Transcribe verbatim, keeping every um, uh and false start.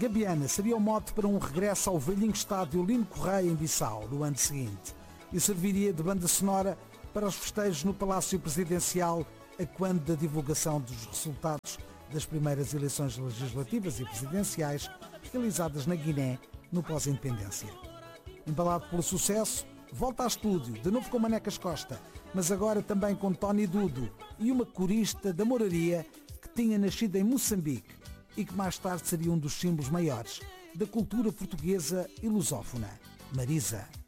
Gabiana seria o mote para um regresso ao velhinho estádio Lino Correia em Bissau no ano seguinte e serviria de banda sonora para os festejos no Palácio Presidencial a quando da divulgação dos resultados das primeiras eleições legislativas e presidenciais realizadas na Guiné no pós-independência. Embalado pelo sucesso, volta a estúdio, de novo com Manecas Costa, mas agora também com Tony Dudo e uma corista da Moraria que tinha nascido em Moçambique e que mais tarde seria um dos símbolos maiores da cultura portuguesa e lusófona, Marisa.